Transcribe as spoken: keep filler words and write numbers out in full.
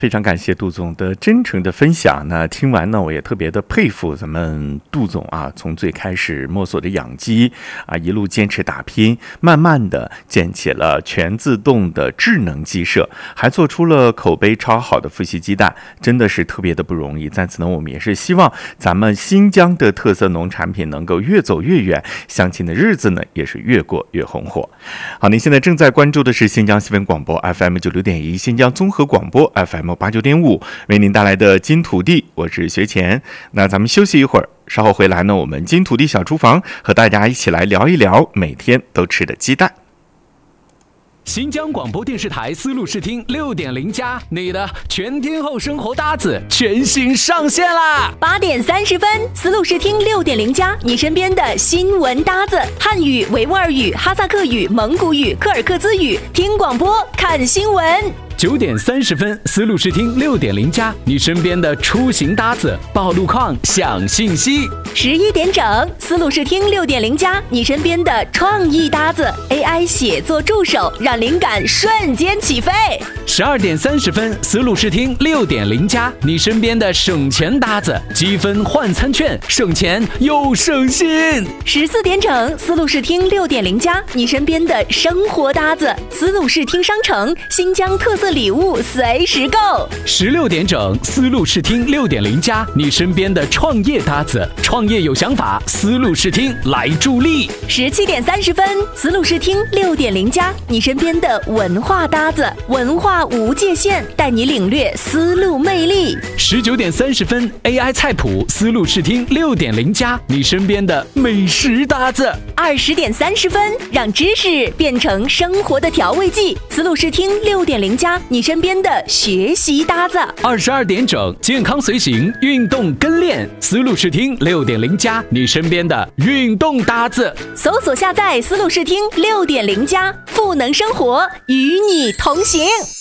非常感谢杜总的真诚的分享。那听完呢，我也特别的佩服咱们杜总啊，从最开始摸索着养鸡啊，一路坚持打拼，慢慢的建起了全自动的智能鸡舍，还做出了口碑超好的富硒鸡蛋，真的是特别的不容易。在此呢，我们也是希望咱们新疆的特色农产品能够越走越远，乡亲的日子呢也是越过越红火。好，您现在正在关注的是新疆新闻广播 F M 九六点一，新疆综合广播 F M。八九点五为您带来的金土地，我是学前。那咱们休息一会儿，稍后回来呢，我们金土地小厨房和大家一起来聊一聊每天都吃的鸡蛋。 新疆广播电视台丝路视听六点零加，你的全天候生活搭子全新上线啦！ 八点三十分，丝路视听六点零加，你身边的新闻搭子，汉语、维吾尔语、哈萨克语、蒙古语、柯尔克孜语，听广播看新闻。 九点三十分，丝路视听六点零加，你身边的出行搭子，报路况、享信息。 十一点整，丝路视听六点零加，你身边的创意搭子 ，A I 写作助手，让灵感瞬间起飞。 十二点三十分，丝路视听六点零加，你身边的省钱搭子，积分换餐券，省钱又省心。 十四点整，丝路视听六点零加，你身边的生活搭子，丝路视听商城，新疆特色礼物随时购。 十六点整，丝路视听六点零加，你身边的创业搭子，创业有想法，丝路视听来助力。 十七点三十分，丝路视听六点零加，你身边的文化搭子，文化无界限，带你领略丝路魅力。 十九点三十分 ，A I 菜谱，丝路视听六点零加，你身边的美食搭子。 二十点三十分，让知识变成生活的调味剂，丝路视听六点零加，你身边的学习搭子。 二十二点整，健康随行，运动跟练，丝路视听六点零加，你身边的运动搭子。 搜索下载丝路视听六点零加，赋能生活，与你同行。